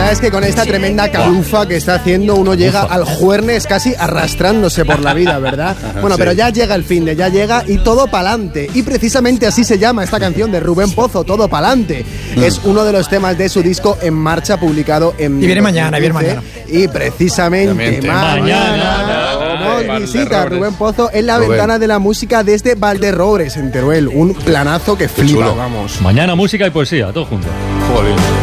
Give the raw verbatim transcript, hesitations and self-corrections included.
verdad es que con esta tremenda calufa que está haciendo uno llega al juernes casi arrastrándose por la vida, ¿verdad? Bueno, Sí. pero ya llega el fin de, ya llega y todo pa'lante. Y precisamente así se llama esta canción de Rubén Pozo, Todo pa'lante. Mm. Es uno de los temas de su disco En Marcha, publicado en... Y viene mañana, viene mañana. Y precisamente mañana, mañana nos visita Rubén Pozo en la Rubén. ventana de la música desde Valderrobres, en Teruel. Un planazo que flipa, chulo. vamos. Mañana música y poesía, todo junto. Joder.